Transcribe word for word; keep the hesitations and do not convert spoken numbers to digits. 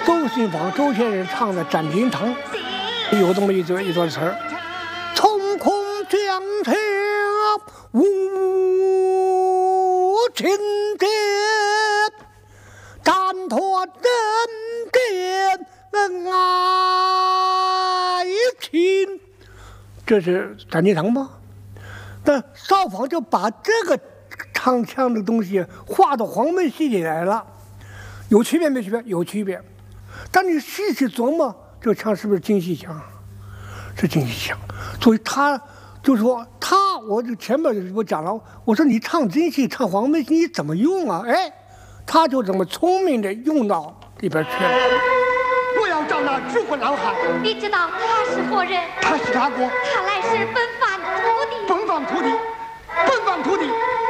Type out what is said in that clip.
周信芳周先生唱的《展厅堂》，有这么一段一段词儿：冲空江桥无情节，斩脱人间爱情。这是展厅堂吗？那邵芳就把这个唱腔的东西画到黄梅戏里来了，有区别没区别？有区别。但你细细琢磨，这个腔是不是京戏腔？是京戏腔。所以他就说他，我就前面我讲了，我说你唱京戏唱黄梅戏你怎么用啊？哎，他就这么聪明的用到里边去了。 我要找那知府老汉。 你知道他是何人？ 他是哪国？ 他乃是本藩土地。 本藩土地，本藩土地。